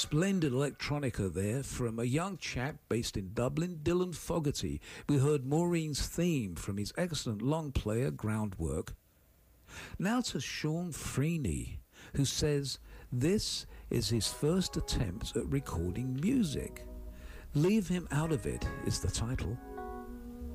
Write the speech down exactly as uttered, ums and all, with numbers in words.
splendid electronica there from a young chap based in Dublin, Dylan Fogarty. We heard Maureen's theme from his excellent long player Groundwork. Now to Sean Freeney, who says this is his first attempt at recording music. Leave Him Out of It is the title.